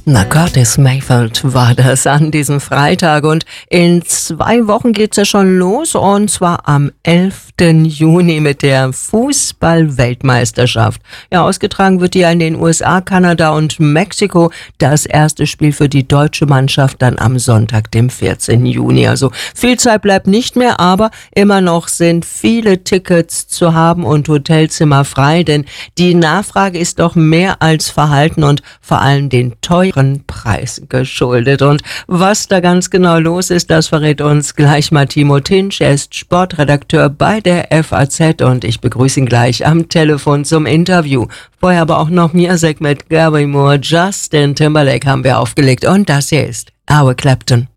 Na, Curtis Mayfield war das an diesem Freitag und in 2 Wochen geht's ja schon los und zwar am 11. Juni mit der Fußball-Weltmeisterschaft. Ja, ausgetragen wird die ja in den USA, Kanada und Mexiko. Das erste Spiel für die deutsche Mannschaft dann am Sonntag, dem 14. Juni. Also viel Zeit bleibt nicht mehr, aber immer noch sind viele Tickets zu haben und Hotelzimmer frei, denn die Nachfrage ist doch mehr als verhalten und vor allem den teuren Preis geschuldet. Und was da ganz genau los ist, das verrät uns gleich mal Timo Tinsch. Er ist Sportredakteur bei der FAZ und ich begrüße ihn gleich am Telefon zum Interview. Vorher aber auch noch Music mit Gary Moore, Justin Timberlake haben wir aufgelegt und das hier ist Eric Clapton.